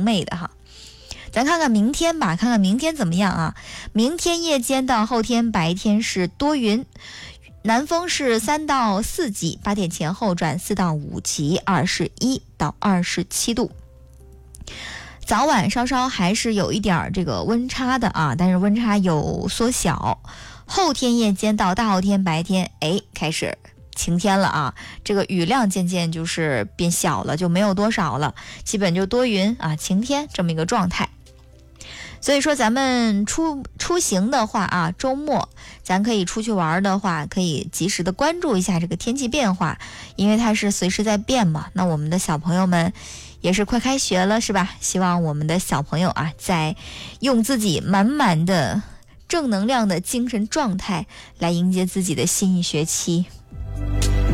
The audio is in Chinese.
媚的哈。咱看看明天吧，看看明天怎么样啊？明天夜间到后天白天是多云，南风是3到4级，8点前后转4到5级，21到27度。早晚稍稍还是有一点这个温差的啊，但是温差有缩小。后天夜间到大后天白天，开始晴天了啊，这个雨量渐渐就是变小了，就没有多少了，基本就多云啊，晴天这么一个状态。所以说咱们出行的话啊，周末咱可以出去玩的话，可以及时的关注一下这个天气变化，因为它是随时在变嘛。那我们的小朋友们也是快开学了是吧？希望我们的小朋友啊，在用自己满满的正能量的精神状态来迎接自己的新一学期。